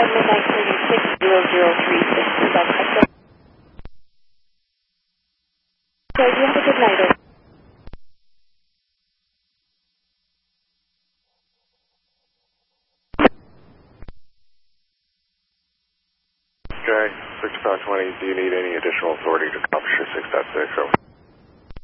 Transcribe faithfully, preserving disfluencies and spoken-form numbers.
midnight thirty-six zero zero three six. Is that correct? So you have a good night. Over. Okay, six dot twenty, do you need any additional authority to accomplish your six dot six? Over.